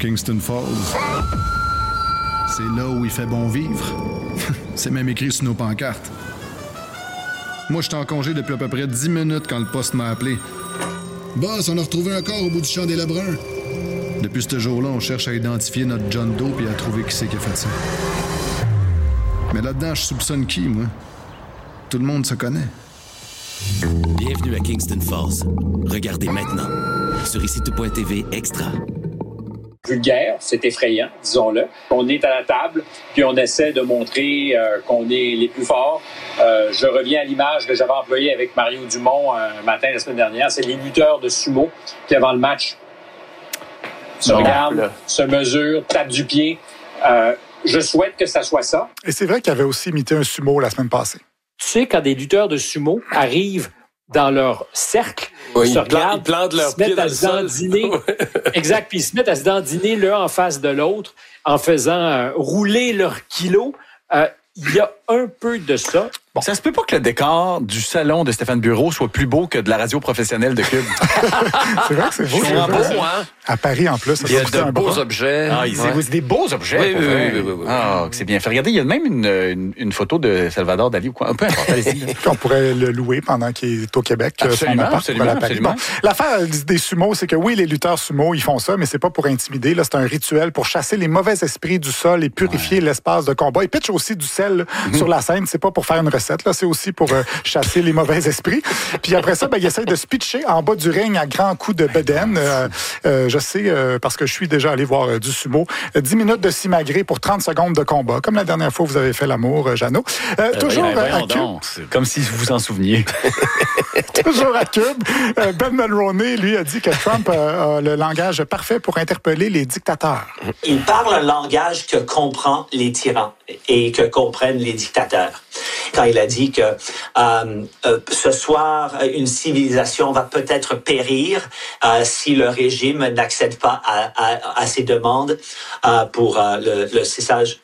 Kingston Falls. C'est là où il fait bon vivre. C'est même écrit sur nos pancartes. Moi, j'étais en congé depuis à peu près 10 minutes quand le poste m'a appelé. Boss, on a retrouvé un corps au bout du champ des Lebrun. Depuis ce jour-là, on cherche à identifier notre John Doe et à trouver qui c'est qui a fait ça. Mais là-dedans, je soupçonne qui, moi? Tout le monde se connaît. Bienvenue à Kingston Falls. Regardez maintenant sur ICTV Extra. Vulgaire, c'est effrayant, disons-le. On est à la table, puis on essaie de montrer qu'on est les plus forts. Je reviens à l'image que j'avais employée avec Mario Dumont un matin la semaine dernière. C'est les lutteurs de sumo qui, avant le match, se regardent, se mesurent, tapent du pied. Je souhaite que ça soit ça. Et c'est vrai qu'il avait aussi imité un sumo la semaine passée. Tu sais, quand des lutteurs de sumo arrivent dans leur cercle, ils se regardent, ils plantent leurs pieds dans le sol. Exact, puis ils se mettent à se dandiner l'un en face de l'autre en faisant rouler leurs kilos. Il y a un peu de ça. Bon. Ça se peut pas que le décor du salon de Stéphane Bureau soit plus beau que de la radio professionnelle de Cube. C'est vrai que c'est beau. C'est beau, hein? À Paris, en plus. Ça il y a de beaux objets. Ah, c'est des beaux objets. Oui. Ah, c'est bien fait. Regardez, il y a même une photo de Salvador Dali ou quoi. Un peu importe, allez-y. On pourrait le louer pendant qu'il est au Québec. Absolument. Bon, l'affaire des sumos, c'est que oui, les lutteurs sumo, ils font ça, mais c'est pas pour intimider. Là, c'est un rituel pour chasser les mauvais esprits du sol et purifier l'espace de combat. Ils pitchent aussi du sel sur la scène. C'est pas pour faire une recette, là. C'est aussi pour chasser les mauvais esprits. Puis après ça, ils essayent de se pitcher en bas du ring à grands coups de bedaine. Je sais, parce que je suis déjà allé voir du sumo. 10 minutes de simagrée pour 30 secondes de combat. Comme la dernière fois, vous avez fait l'amour, Jeannot. Toujours à Cube. Comme si vous vous en souveniez. Toujours à Cube. Ben Mulroney, lui, a dit que Trump a le langage parfait pour interpeller les dictateurs. Il parle un langage que comprend les tyrans et que comprennent les dictateurs. Quand il a dit que ce soir, une civilisation va peut-être périr si le régime n'accède pas à ses demandes pour le cessage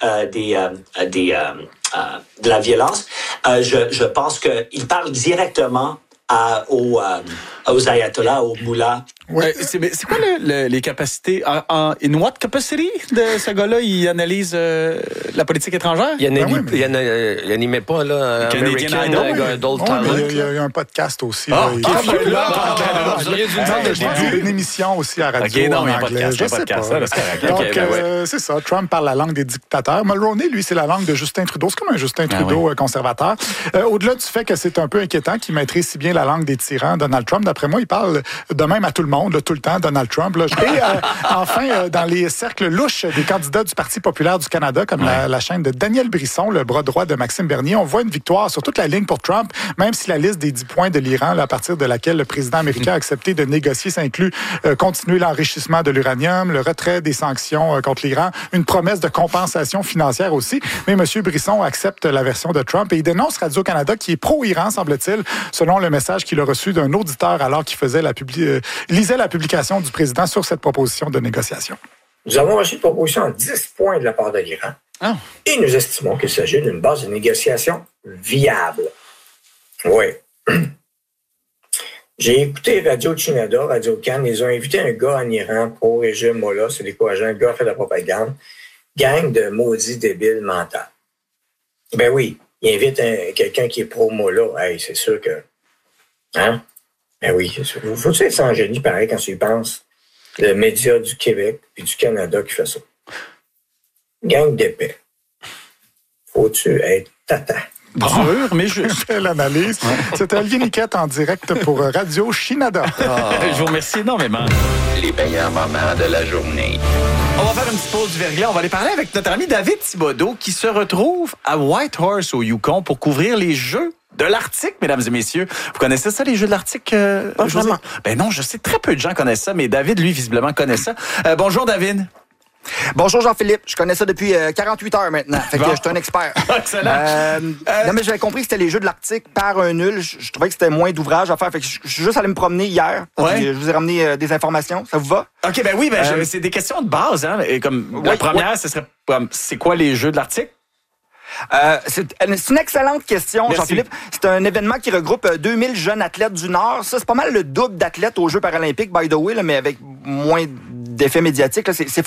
de la violence, je pense qu'il parle directement aux ayatollahs, aux moullas. Ouais. C'est quoi les capacités? In what capacity de ce gars-là, il analyse la politique étrangère? Il n'animait pas là, Canadian Idol Talent. Il y a eu un podcast aussi. Vous auriez dû dire une émission aussi à radio. OK, non, mais en anglais. Je sais pas. Donc, c'est ça. Trump parle la langue des dictateurs. Mulroney, lui, c'est la langue de Justin Trudeau. C'est comme un Justin Trudeau conservateur. Au-delà du fait que c'est un peu inquiétant qu'il maîtrise si bien la langue des tyrans, Donald Trump, d'après moi, il parle de même à tout le monde. Tout le temps, Donald Trump. Là. Et enfin, dans les cercles louches des candidats du Parti populaire du Canada, comme la chaîne de Daniel Brisson, le bras droit de Maxime Bernier, on voit une victoire sur toute la ligne pour Trump, même si la liste des 10 points de l'Iran, là, à partir de laquelle le président américain a accepté de négocier, ça inclut continuer l'enrichissement de l'uranium, le retrait des sanctions contre l'Iran, une promesse de compensation financière aussi. Mais M. Brisson accepte la version de Trump et il dénonce Radio-Canada qui est pro-Iran, semble-t-il, selon le message qu'il a reçu d'un auditeur alors qu'il faisait lisait la publication du président sur cette proposition de négociation. Nous avons reçu une proposition à 10 points de la part de l'Iran. Et nous estimons qu'il s'agit d'une base de négociation viable. Oui. J'ai écouté Radio-Canada, Radio-Can. Ils ont invité un gars en Iran pro-régime Mollah. C'est décourageant. Un gars fait de la propagande. Gang de maudits débiles mentaux. Ben oui, il invite quelqu'un qui est pro-Mollah. Hey, c'est sûr que... Hein? Ben oui, c'est sûr. Faut-tu être sans génie, pareil, quand tu y penses? Le média du Québec et du Canada qui fait ça. Gang d'épais. Faut-tu être tata? Dur, mais juste. L'analyse. C'était Olivier Niquette en direct pour Radio Shinada. Je vous remercie énormément. Les meilleurs moments de la journée. On va faire une petite pause du verglas. On va aller parler avec notre ami David Thibodeau qui se retrouve à Whitehorse au Yukon pour couvrir les Jeux de l'Arctique, mesdames et messieurs. Vous connaissez ça, les Jeux de l'Arctique? Vraiment. Ben non, je sais, très peu de gens connaissent ça, mais David, lui, visiblement, connaît ça. Bonjour, David. Bonjour Jean-Philippe, je connais ça depuis 48 heures maintenant. Fait que je suis un expert. Excellent. Non, mais j'avais compris que c'était les Jeux de l'Arctique par un nul. Je trouvais que c'était moins d'ouvrage à faire. Fait que je suis juste allé me promener hier. Ouais. Je vous ai ramené des informations. Ça vous va? OK, ben oui, c'est des questions de base. Hein, et comme la première, ce serait c'est quoi les Jeux de l'Arctique? C'est une excellente question, Merci. Jean-Philippe. C'est un événement qui regroupe 2000 jeunes athlètes du Nord. Ça, c'est pas mal le double d'athlètes aux Jeux paralympiques, by the way, là, mais avec moins d'effets médiatiques. Là. C'est